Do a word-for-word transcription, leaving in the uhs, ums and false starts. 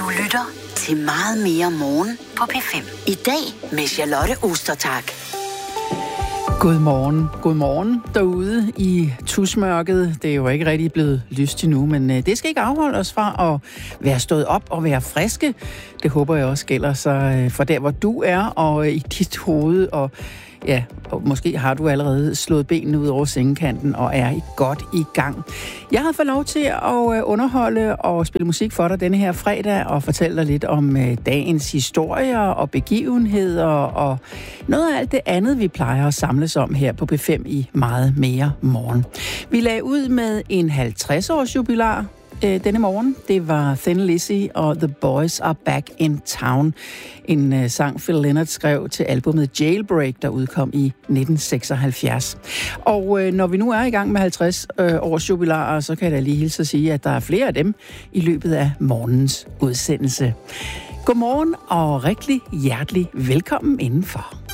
lytter til Meget mere morgen på P fem. I dag med Charlotte Ostertag. Godmorgen, godmorgen derude i tusmørket. Det er jo ikke rigtig blevet lyst endnu, men det skal ikke afholde os fra at være stået op og være friske. Det håber jeg også gælder sig for der, hvor du er, og i dit hoved. Og ja, og måske har du allerede slået benene ud over sengekanten og er godt i gang. Jeg har fået lov til at underholde og spille musik for dig denne her fredag og fortælle dig lidt om dagens historier og begivenheder og noget af alt det andet, vi plejer at samles om her på P fem i Meget mere morgen. Vi lagde ud med en halvtreds-års jubilar denne morgen. Det var Thin Lizzy og The Boys Are Back in Town. En uh, sang Phil Lynott skrev til albumet Jailbreak, der udkom i nitten seksoghalvfjerds. Og uh, når vi nu er i gang med halvtreds uh, års jubilarer, så kan jeg da lige hilse at sige, at der er flere af dem i løbet af morgens udsendelse. Godmorgen og rigtig hjertelig velkommen indenfor.